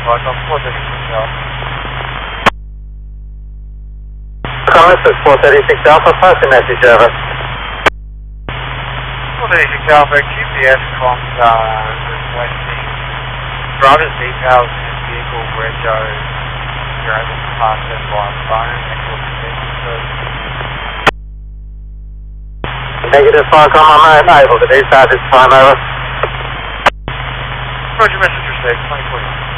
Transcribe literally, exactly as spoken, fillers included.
Roger, four thirty-six Alpha. Comments at four thirty-six Alpha, pass the message over. four thirty-six Alpha, Q P S comms uh, requesting driver's details in his vehicle rego. You're able to pass them via phone and call the station first. Negative Falcom, I'm unable to do so at this time, over. Roger, message received, twenty forty.